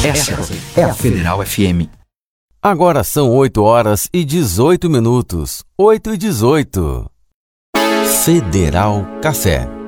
Essa é a Federal FM. Agora são 8h18. 8h18. Federal Café.